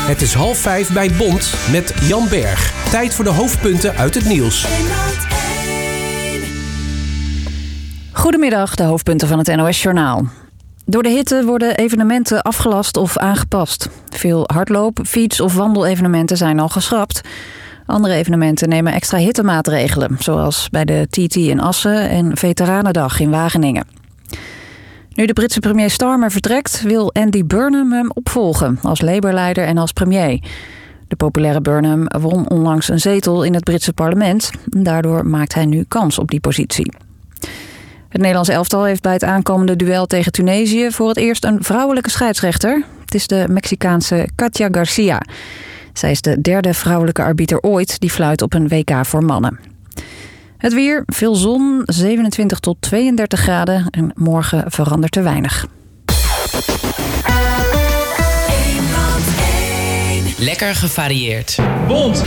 Het is 4:30 bij Bond met Jan Berg. Tijd voor de hoofdpunten uit het nieuws. Goedemiddag, de hoofdpunten van het NOS-journaal. Door de hitte worden evenementen afgelast of aangepast. Veel hardloop-, fiets- of wandelevenementen zijn al geschrapt. Andere evenementen nemen extra hittemaatregelen, zoals bij de TT in Assen en Veteranendag in Wageningen. Nu de Britse premier Starmer vertrekt, wil Andy Burnham hem opvolgen als Labour-leider en als premier. De populaire Burnham won onlangs een zetel in het Britse parlement. Daardoor maakt hij nu kans op die positie. Het Nederlands elftal heeft bij het aankomende duel tegen Tunesië voor het eerst een vrouwelijke scheidsrechter. Het is de Mexicaanse Katja Garcia. Zij is de derde vrouwelijke arbiter ooit die fluit op een WK voor mannen. Het weer, veel zon, 27 tot 32 graden en morgen verandert er weinig. Lekker gevarieerd. Bond.